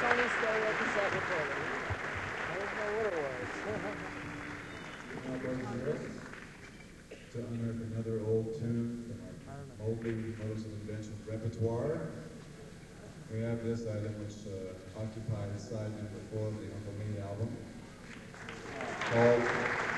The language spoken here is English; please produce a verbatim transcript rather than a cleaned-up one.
Sony stereo cassette recorder. I didn't know what it was. Now, brothers and sisters, to unearth another old tune from our Mobley Modes of Invention repertoire, we have this item which uh, occupies side number four of the Uncle Me album, called